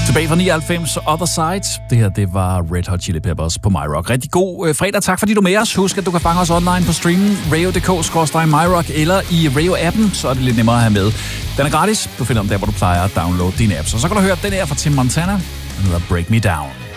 Tilbage fra 99, Other Side. Det her, det var Red Hot Chili Peppers på MyRock. Rigtig god fredag. Tak fordi du er med os. Husk, at du kan fange os online på streamen radio.dk/myrock eller i Radio-appen, så er det lidt nemmere at have med. Den er gratis. Du finder den der, hvor du plejer at downloade dine apps. Og så kan du høre den her fra Tim Montana. Den hedder Break Me Down.